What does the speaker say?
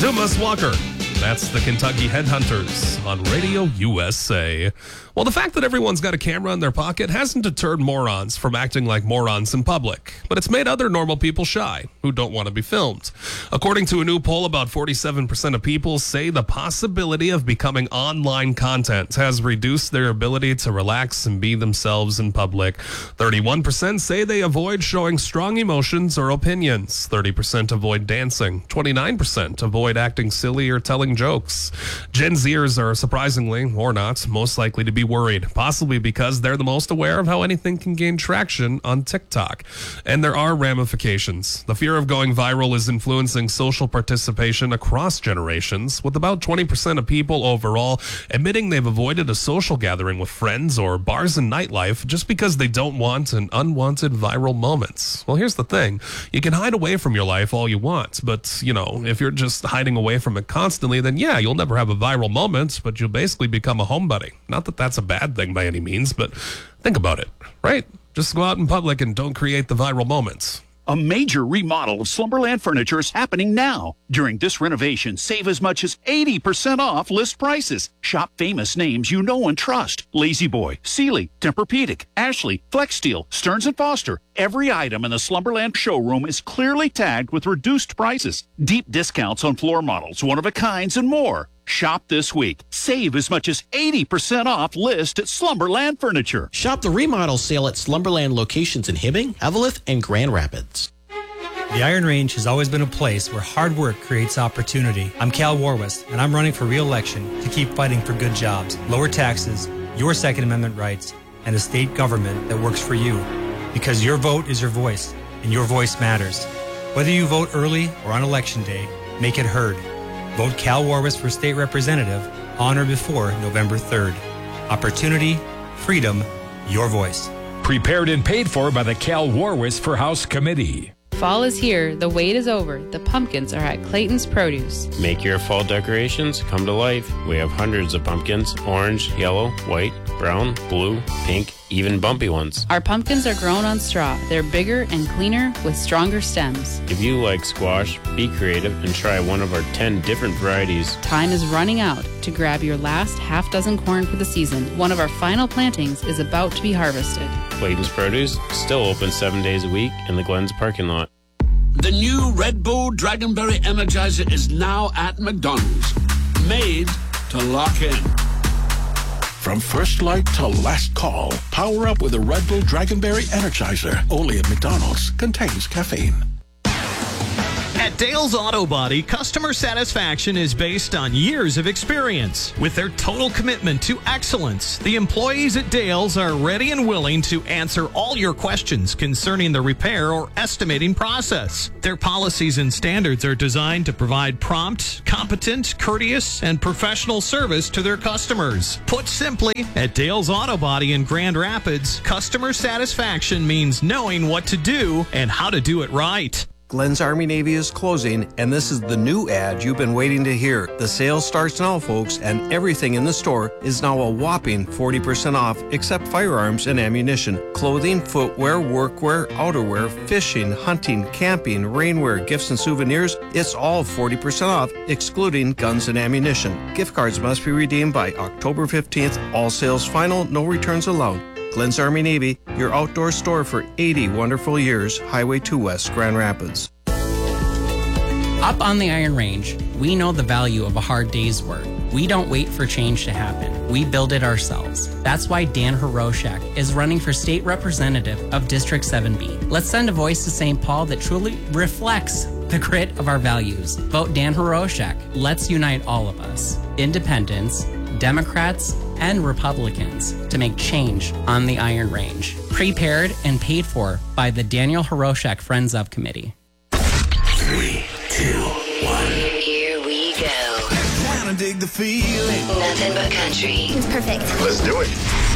Dumas Walker. That's the Kentucky Headhunters on Radio USA. Well, the fact that everyone's got a camera in their pocket hasn't deterred morons from acting like morons in public, but it's made other normal people shy who don't want to be filmed. According to a new poll, about 47% of people say the possibility of becoming online content has reduced their ability to relax and be themselves in public. 31% say they avoid showing strong emotions or opinions. 30% avoid dancing. 29% avoid acting silly or telling jokes. Gen Zers are surprisingly, or not, most likely to be worried, possibly because they're the most aware of how anything can gain traction on TikTok. And there are ramifications. The fear of going viral is influencing social participation across generations, with about 20% of people overall admitting they've avoided a social gathering with friends or bars and nightlife just because they don't want an unwanted viral moments. Well, here's the thing. You can hide away from your life all you want, but, if you're just hiding away from it constantly, then yeah, you'll never have a viral moment, but you'll basically become a homebody. Not that that's a bad thing by any means, but think about it, right? Just go out in public and don't create the viral moments. A major remodel of Slumberland Furniture is happening now. During this renovation, save as much as 80% off list prices. Shop famous names you know and trust. Lazy Boy, Sealy, Tempur-Pedic, Ashley, Flex Steel, Stearns & Foster. Every item in the Slumberland showroom is clearly tagged with reduced prices. Deep discounts on floor models, one-of-a-kinds, and more. Shop this week. Save as much as 80% off list at Slumberland Furniture. Shop the remodel sale at Slumberland locations in Hibbing, Eveleth, and Grand Rapids. The Iron Range has always been a place where hard work creates opportunity. I'm Cal Warwist, and I'm running for re-election to keep fighting for good jobs, lower taxes, your Second Amendment rights, and a state government that works for you. Because your vote is your voice, and your voice matters. Whether you vote early or on Election Day, make it heard. Vote Cal Warwist for state representative on or before November 3rd. Opportunity, freedom, your voice. Prepared and paid for by the Cal Warwist for House Committee. Fall is here. The wait is over. The pumpkins are at Clayton's Produce. Make your fall decorations come to life. We have hundreds of pumpkins, orange, yellow, white, brown, blue, pink, even bumpy ones. Our pumpkins are grown on straw. They're bigger and cleaner with stronger stems. If you like squash, be creative and try one of our 10 different varieties. Time is running out to grab your last half dozen corn for the season. One of our final plantings is about to be harvested. Clayton's Produce, still open 7 days a week in the Glens parking lot. The new Red Bull Dragonberry Energizer is now at McDonald's. Made to lock in. From first light to last call, power up with a Red Bull Dragonberry Energizer. Only at McDonald's. Contains caffeine. At Dale's Auto Body, customer satisfaction is based on years of experience. With their total commitment to excellence, the employees at Dale's are ready and willing to answer all your questions concerning the repair or estimating process. Their policies and standards are designed to provide prompt, competent, courteous, and professional service to their customers. Put simply, at Dale's Auto Body in Grand Rapids, customer satisfaction means knowing what to do and how to do it right. Glenn's Army Navy is closing, and this is the new ad you've been waiting to hear. The sale starts now, folks, and everything in the store is now a whopping 40% off, except firearms and ammunition. Clothing, footwear, workwear, outerwear, fishing, hunting, camping, rainwear, gifts and souvenirs, it's all 40% off, excluding guns and ammunition. Gift cards must be redeemed by October 15th. All sales final, no returns allowed. Glenn's Army Navy, your outdoor store for 80 wonderful years. Highway 2 West, Grand Rapids. Up on the Iron Range, we know the value of a hard day's work. We don't wait for change to happen. We build it ourselves. That's why Dan Hiroshak is running for state representative of District 7B. Let's send a voice to St. Paul that truly reflects the grit of our values. Vote Dan Hiroshak. Let's unite all of us. Independents, Democrats, and Republicans to make change on the Iron Range. Prepared and paid for by the Daniel Hiroshak Friends of Committee. 3, 2, 1. Here we go. Kinda dig the feeling. Nothing but country. It's perfect. Let's do it.